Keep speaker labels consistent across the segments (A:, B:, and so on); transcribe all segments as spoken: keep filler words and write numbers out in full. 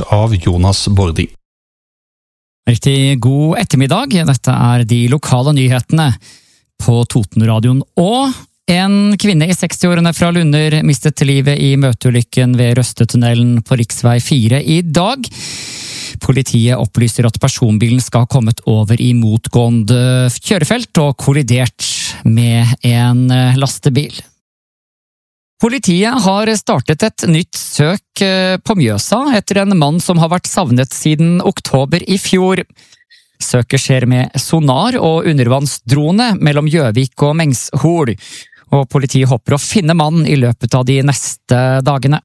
A: av Jonas Bordi.
B: Riktig god ettermiddag, dette er de lokale nyhetene på Totenradion. Og en kvinne i seksti-årene fra Lunder mistet livet i møteulykken ved Røstetunnelen på riksvei fire i dag. Politiet opplyser at personbilen skal ha kommet over i motgående kjørefelt og kollidert med en lastebil. Politiet har startet et nytt søk på Mjøsa etter en mann som har vært savnet siden oktober i fjor. Søket skjer med sonar og undervannsdrone mellom Gjøvik og Mengshol, og politiet håper å finne mannen i løpet av de neste dagene.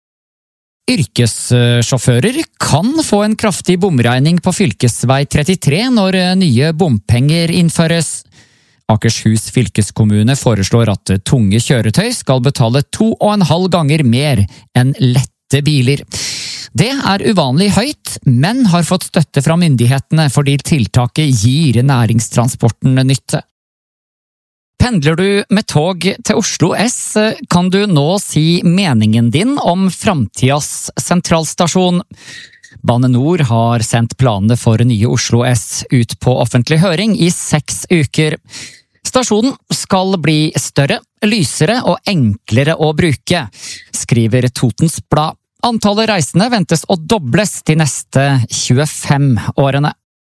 B: Yrkessjåfører kan få en kraftig bomregning på fylkesvei trettitre når nye bompenger innføres. Akershus fylkeskommune foreslår at tunge kjøretøy skal betale to og en halv ganger mer enn lette biler. Det er uvanlig høyt, men har fått støtte fra myndighetene fordi tiltaket gir næringstransporten nytte. Pendler du med tog til Oslo S, kan du nå si meningen din om framtidas sentralstasjon. Bane Nor har sendt planene for nye Oslo S ut på offentlig høring i seks uker. Stasjonen skal bli større, lysere og enklere å bruke, skriver Totens Blad. Antallet reisende ventes å dobles de neste tjuefem årene.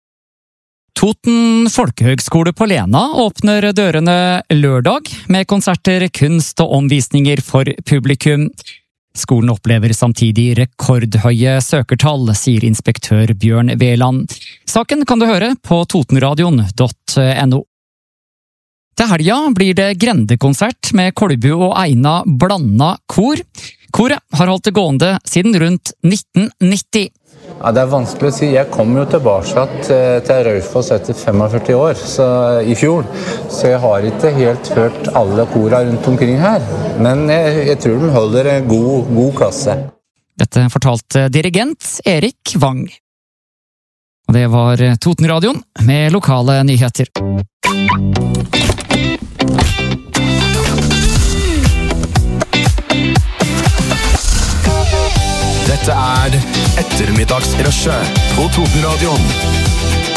B: Toten Folkehøgskole på Lena åpner dørene lørdag med konserter, kunst og omvisninger for publikum. Skolen opplever samtidig rekordhøye søkertall, sier inspektør Bjørn Veland. Saken kan du høre på totenradion punktum no. Til helga blir det grendekonsert med Kolbu og Eina blanda kor. Koret har holdt det gående siden rundt nitten nitti.
C: Ja, det er vanskelig å si. Jeg kom jo tilbake til Raufoss etter femogførti år så, i fjor, så jeg har ikke helt hørt alle kora rundt omkring her. Men jeg, jeg tror de holder en god, god klasse.
B: Dette fortalte dirigent Erik Wang. Og det var Totenradion med lokale nyheter.
D: Dette er Ettermiddagsrushet på Totenradion.